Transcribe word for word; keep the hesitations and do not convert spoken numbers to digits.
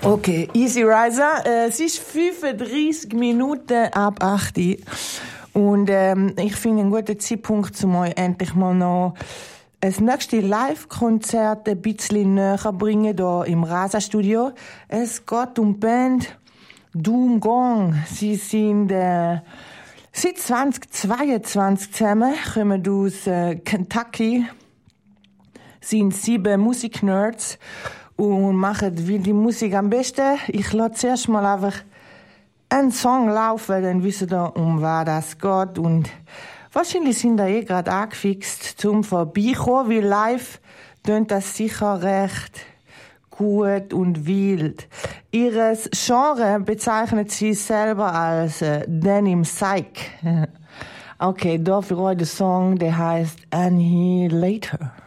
Okay, Easy Riser. Äh, es ist fünfunddreissig Minuten ab acht Uhr. Und ähm, ich finde einen guten Zeitpunkt, um euch endlich mal noch ein nächstes Live-Konzert ein bisschen näher bringen, hier im Rasa-Studio. Es geht um die Band Doom Gong. Sie sind äh, seit zweitausendzweiundzwanzig zusammen, kommen aus äh, Kentucky, sind sieben Musiknerds und machen wie die Musik am besten. Ich lasse zuerst mal einfach einen Song laufen, dann wissen ihr, um was das geht. Und wahrscheinlich sind da eh gerade angefixt zum Vorbeikommen, weil live tönt das sicher recht gut und wild. Ihres Genre bezeichnet sie selber als äh, Denim Psych. Okay, da für euch der Song, der heißt Annihilator.